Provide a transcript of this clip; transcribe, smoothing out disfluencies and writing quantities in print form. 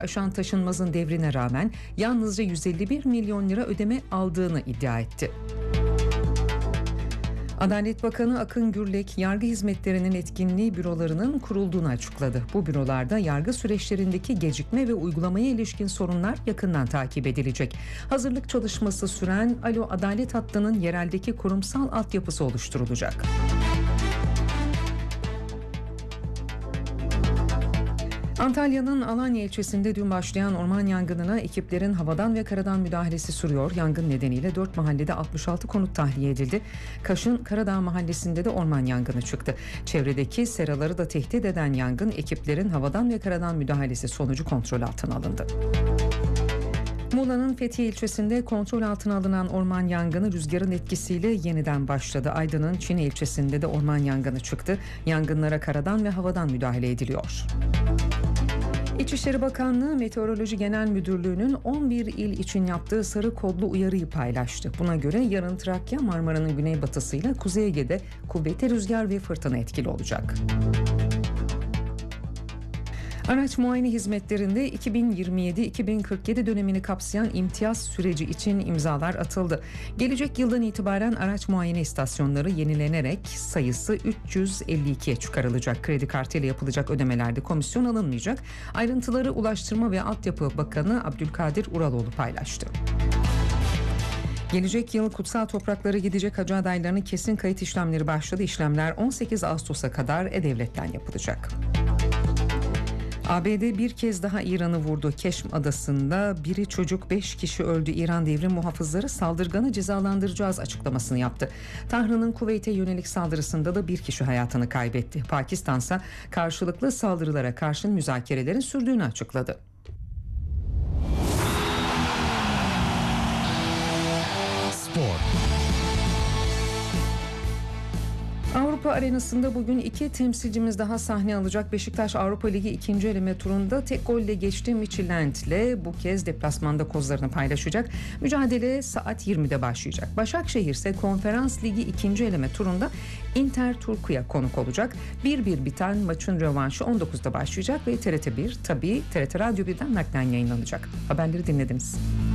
aşan Taşınmaz'ın devrine rağmen yalnızca 151 milyon lira ödeme aldığını iddia etti. Adalet Bakanı Akın Gürlek, yargı hizmetlerinin etkinliği bürolarının kurulduğunu açıkladı. Bu bürolarda yargı süreçlerindeki gecikme ve uygulamaya ilişkin sorunlar yakından takip edilecek. Hazırlık çalışması süren Alo Adalet hattının yereldeki kurumsal altyapısı oluşturulacak. Antalya'nın Alanya ilçesinde dün başlayan orman yangınına ekiplerin havadan ve karadan müdahalesi sürüyor. Yangın nedeniyle 4 mahallede 66 konut tahliye edildi. Kaş'ın Karadağ mahallesinde de orman yangını çıktı. Çevredeki seraları da tehdit eden yangın ekiplerin havadan ve karadan müdahalesi sonucu kontrol altına alındı. Muğla'nın Fethiye ilçesinde kontrol altına alınan orman yangını rüzgarın etkisiyle yeniden başladı. Aydın'ın Çine ilçesinde de orman yangını çıktı. Yangınlara karadan ve havadan müdahale ediliyor. İçişleri Bakanlığı Meteoroloji Genel Müdürlüğü'nün 11 il için yaptığı sarı kodlu uyarıyı paylaştı. Buna göre yarın Trakya, Marmara'nın güneybatısıyla Kuzey Ege'de kuvvetli rüzgar ve fırtına etkili olacak. Araç muayene hizmetlerinde 2027-2047 dönemini kapsayan imtiyaz süreci için imzalar atıldı. Gelecek yıldan itibaren araç muayene istasyonları yenilenerek sayısı 352'ye çıkarılacak. Kredi kartıyla yapılacak ödemelerde komisyon alınmayacak. Ayrıntıları Ulaştırma ve Altyapı Bakanı Abdülkadir Uraloğlu paylaştı. Gelecek yıl kutsal topraklara gidecek hacı adaylarının kesin kayıt işlemleri başladı. İşlemler 18 Ağustos'a kadar E-Devlet'ten yapılacak. ABD bir kez daha İran'ı vurdu. Keşm Adası'nda biri çocuk 5 kişi öldü. İran devrim muhafızları saldırganı cezalandıracağız açıklamasını yaptı. Tahran'ın Kuveyt'e yönelik saldırısında da bir kişi hayatını kaybetti. Pakistan ise karşılıklı saldırılara karşın müzakerelerin sürdüğünü açıkladı. Spor. Avrupa arenasında bugün 2 temsilcimiz daha sahne alacak. Beşiktaş Avrupa Ligi 2. eleme turunda tek golle geçti Midtjylland'le bu kez deplasmanda kozlarını paylaşacak. Mücadele saat 20'de başlayacak. Başakşehir ise Konferans Ligi 2. eleme turunda Inter Turku'ya konuk olacak. 1-1 biten maçın rövanşı 19'da başlayacak ve TRT1 tabii TRT Radyo 1'den naklen yayınlanacak. Haberleri dinlediniz.